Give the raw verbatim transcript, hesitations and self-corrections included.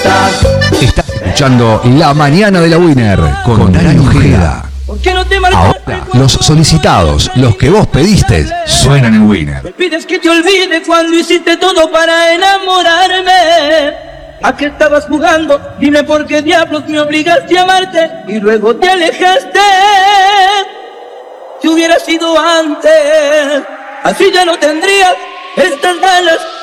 Estás escuchando La Mañana de la Winner con Darío Ojeda. Ahora, los solicitados, los que vos pediste, suenan en Winner. Me pides que te olvide cuando hiciste todo para enamorarme. ¿A qué estabas jugando? Dime por qué diablos me obligaste a amarte y luego te alejaste. Si hubiera sido antes, así ya no tendrías estas ganas